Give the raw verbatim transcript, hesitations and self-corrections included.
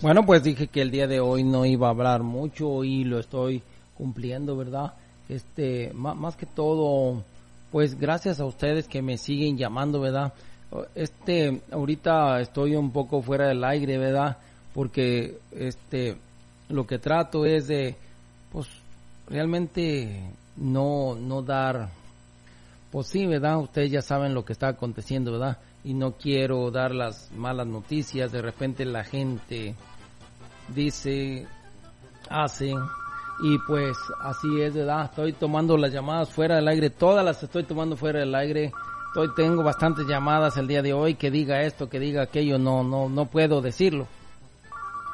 Bueno, pues dije que el día de hoy no iba a hablar mucho y lo estoy cumpliendo, ¿verdad? Este, más, más que todo, pues gracias a ustedes que me siguen llamando, ¿verdad? Este, ahorita estoy un poco fuera del aire, ¿verdad? Porque, este, lo que trato es de, pues, realmente no, no dar, pues sí, ¿verdad? Ustedes ya saben lo que está aconteciendo, ¿verdad? Y no quiero dar las malas noticias. De repente la gente dice, hace, y pues así es, ¿verdad? Estoy tomando las llamadas fuera del aire, todas las estoy tomando fuera del aire. Estoy, tengo bastantes llamadas el día de hoy, que diga esto, que diga aquello, no, no, no puedo decirlo.